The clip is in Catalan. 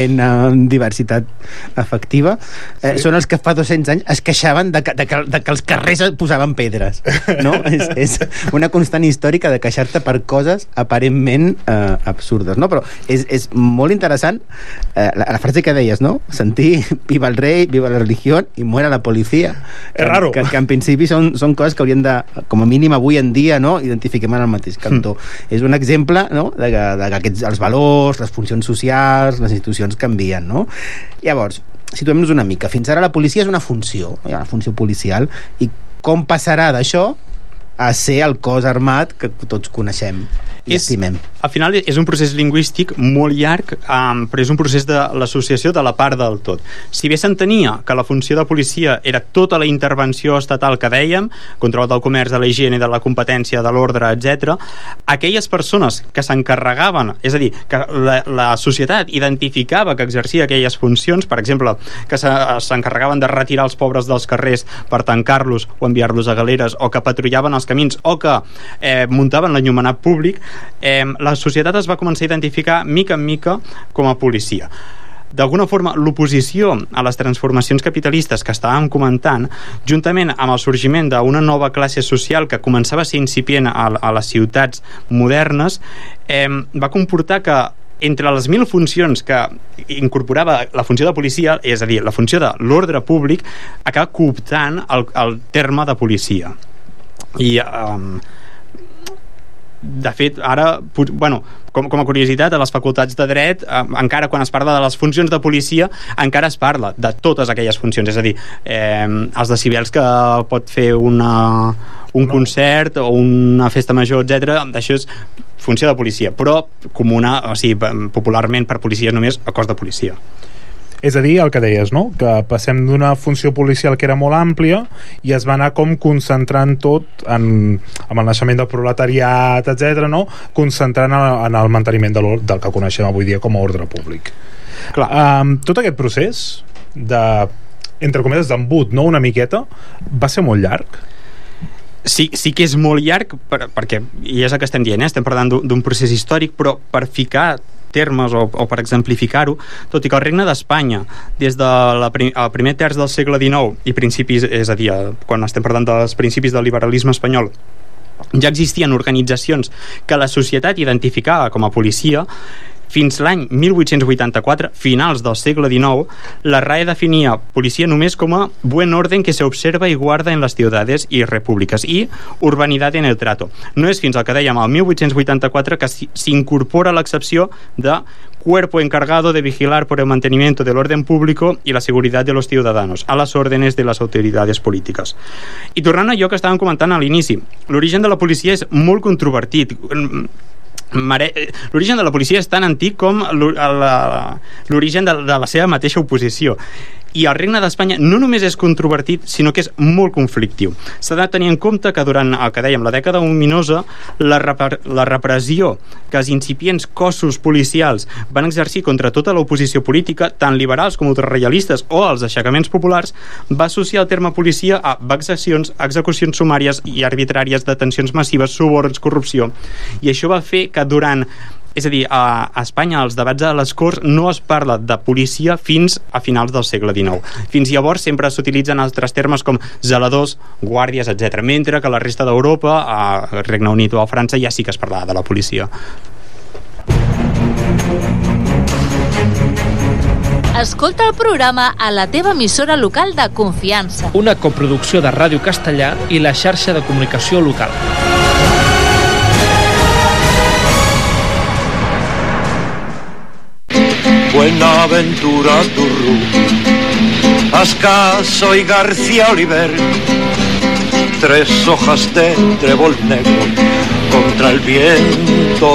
en diversitat afectiva, són els que fa 200 anys es queixaven de que els carrers posaven pedres, no? És una constant històrica de queixar-te per coses aparentment absurdes, no? Però és molt interessant la frase que deies, no? Sentir viva el rei, viva la religió i muera la policia. És raro. Que en principi són coses que haurien de, com a mínim avui en dia, no? Identifiquem en el mateix cantó. És un exemple, no? de que els valors, les funcions socials, les institucions canvien, no? Llavors, situem-nos una mica. Fins ara la policia és una funció, hi ha una funció policial, i com passarà d'això a ser el cos armat que tots coneixem i estimem? Al final és un procés lingüístic molt llarg, però és un procés de l'associació de la part del tot. Si bé s'entenia que la funció de policia era tota la intervenció estatal que dèiem, control del comerç, de la higiene, de la competència, de l'ordre, etc., aquelles persones que s'encarregaven, és a dir, que la societat identificava que exercia aquelles funcions, per exemple, que s'encarregaven de retirar els pobres dels carrers per tancar-los o enviar-los a galeres, o que patrullaven els camins, o que muntaven l'enllumenat públic, la societat es va començar a identificar mica en mica com a policia. D'alguna forma, l'oposició a les transformacions capitalistes que estàvem comentant, juntament amb el sorgiment d'una nova classe social que començava a ser incipient a les ciutats modernes, va comportar que entre les 1.000 funcions que incorporava la funció de policia, és a dir, la funció de l'ordre públic, acaba cooptant el terme de policia. I de fet, ara, bueno, com a curiositat, a les facultats de dret, encara quan es parla de les funcions de policia, encara es parla de totes aquelles funcions, és a dir, els decibels que pot fer un concert o una festa major, etc. Això és funció de policia, però comuna, o sigui, popularment per policia només el cos de policia. És a dir, el que deies, no? Que passem d'una funció policial que era molt àmplia i es va anar com concentrant tot amb el naixement del proletariat, etc., no? Concentrant en el manteniment del que coneixem avui dia com a ordre públic. Clar, tot aquest procés entre cometes, d'embut, no? Una miqueta, va ser molt llarg? Sí que és molt llarg, perquè, i és el que estem dient, estem parlant d'un procés històric, però per ficar termes o per exemplificar-ho, tot i que el Regne d'Espanya des del primer terç del segle XIX i principis, és a dir, quan estem parlant dels principis del liberalisme espanyol, ja existien organitzacions que la societat identificava com a policia. Fins l'any 1884, finals del segle XIX, la RAE definia policia només com a buen orden que se observa y guarda en las ciudades y repúblicas i urbanidad en el trato. No és fins al que dèiem, el 1884, que s'incorpora l'excepció de cuerpo encargado de vigilar por el mantenimiento del orden público y la seguridad de los ciudadanos, a las órdenes de las autoridades polítiques. I tornant a allò que estàvem comentant a l'inici, l'origen de la policia és molt controvertit. L'origen de la policia és tan antic com l'origen de la seva mateixa oposició. I el Regne d'Espanya no només és controvertit, sinó que és molt conflictiu. S'ha de tenir en compte que durant el que dèiem, la dècada ominosa, la repressió que els incipients cossos policials van exercir contra tota l'oposició política, tant liberals com ultrareialistes o els aixecaments populars, va associar el terme policia a vexacions, execucions sumàries i arbitràries, detencions massives, suborns, corrupció. I això va fer que és a dir, a Espanya, als debats a les Corts, no es parla de policia fins a finals del segle XIX. Fins llavors sempre s'utilitzen altres termes com zeladors, guàrdies, etc. Mentre que a la resta d'Europa, al Regne Unit o a França, ja sí que es parlava de la policia. Escolta el programa a la teva emissora local de confiança. Una coproducció de Ràdio Castellà i la xarxa de comunicació local. Buenaventura Turru, Ascaso y García Oliver, 3 hojas de trébol negro contra el viento